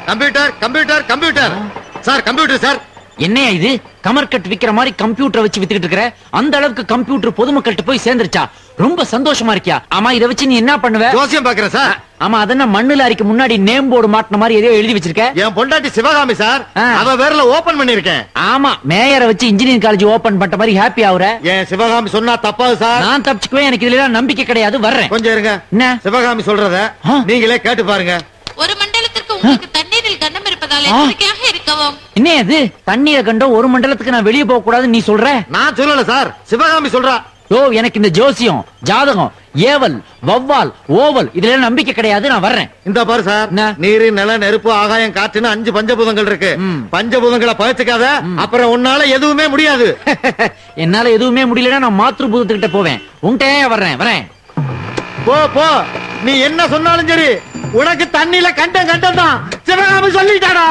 Computer computer computer sir, computer sir. என்னையா இது கமர்கட் விக்கிற மாதிரி கம்ப்யூட்டர் வச்சு வித்துக்கிட்டு இருக்கிற? அந்த அளவுக்கு கம்ப்யூட்டர் பொதுமக்கள்கிட்ட போய் சேர்ந்துருச்சா? ரொம்ப சந்தோஷமா இருக்கியா? ஆமா, இத வச்சு நீ என்ன பண்ணுவ? ஜோசியம் பாக்குறேன் சார். ஆமா, அதென்ன மண்ணுல அரிக்கு முன்னாடி நேம் போர்டு மாட்டின மாதிரி எதையோ எழுதி வச்சிருக்க? என் பொண்டாட்டி சிவகாமி சார், அவ பேர்ல ஓபன் பண்ணிருக்கேன். ஆமா, மேயரை வச்சு இன்ஜினியரிங் காலேஜ் ஓபன் பண்ண மாதிரி ஹாப்பி ஆகுற. என் சிவகாமி சொன்னா தப்பாது சார். நான் தப்பிச்சுக்குவேன், எனக்கு இதுல நம்பிக்கை கிடையாது. வர்றேன். கொஞ்சம் இருங்க. என்ன? சிவகாமி சொல்றத நீங்களே கேட்டு பாருங்க. ஒரு மண்டலத்திற்கு உங்களுக்கு தண்ணீரில் கண்டம் இருப்பதால் எச்சரிக்கையாக இருக்கவும். என்ன இது? தண்ணீரை கண்டோம் ஒரு மண்டலத்துக்கு நான் வெளியே போக கூடாதுன்னு நீ சொல்ற? நான் சொல்லல சார், சிவகாமி சொல்றா. ஓ, எனக்கு இந்த ஜோசியம், ஜாதகம், ஏவல், வவ்வால், ஓவல் இதுல நம்பிக்கை கிடையாது. நான் வர்றேன். இந்த பாரு சார், நீரு, நில, நெருப்பு, ஆகாயம், காற்றுன்னு 5 பஞ்சபூதங்கள் இருக்கு. பஞ்சபூதங்களை பழச்சுக்காத, அப்புறம் உன்னால எதுவுமே முடியாது. என்னால எதுவுமே முடியலன்னா நான் மாத்ரு பூதத்துக்கிட்ட போவேன். உன்கிட்ட வர்றேன். போ போ, நீ என்ன சொன்னாலும் சரி, உனக்கு தண்ணியில கண்டம் தான். சிவகாமி சொல்லிட்டாடா.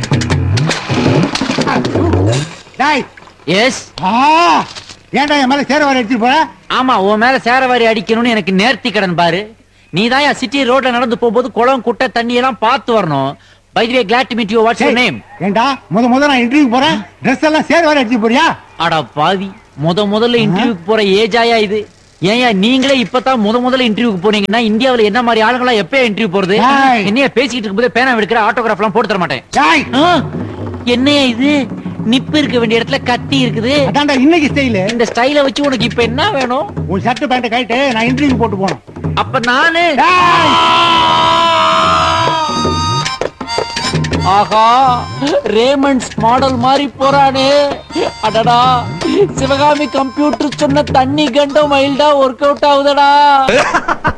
எஸ். ஏன்டா என் மேல சேரவாரி அடிச்சு போற? ஆமா, உன் மேல சேரவாரி அடிக்கணும்னு எனக்கு நேர்த்தி கடன் பாரு. நீதான் சிட்டி ரோட்ல நடந்து போகும்போது குளம், குட்டை, தண்ணி எல்லாம் பார்த்து வரணும். By the way, glad to meet you. What's your name? ஏன்டா முத நான் இன்டர்வியூ போறேன், Dress எல்லாம் சேரவாரி அடிச்சு போறியா? அட பாவி, முதல்ல இன்டர்வியூக்கு போற ஏஜாயா இது? ஏயா நீங்களே இப்பதான் முதல்ல இன்டர்வியூக்கு போனீங்கன்னா இந்தியாவுல என்ன மாதிரி ஆளுங்களா எப்ப இன்டர்வியூ போறது? என்னைய பேசிக்கிட்டு இருக்கும்போது பேனா எடுக்கிற ஆட்டோகிராஃப் எல்லாம் போட்டு தர மாட்டேன். என்னையா இது? நிப்பு இருக்க வேண்டிய இடத்துல கத்தி இருக்குது. அதான்டா இன்னைக்கு ஸ்டைல். இந்த ஸ்டைல வச்சு உனக்கு இப்ப என்ன வேணும்? உன் ஷர்ட் பேண்ட் கழட்டு, நான் இன்டர்வியூ போட்டு போணும். அப்ப நானு ஆஹா, ரேமண்ட்ஸ் மாடல் மாதிரி போறானே. அடடா, சிவகாமி கம்ப்யூட்டர் சொன்ன தண்ணி கண்டம் மைல்டா ஒர்க் அவுட் ஆகுதடா.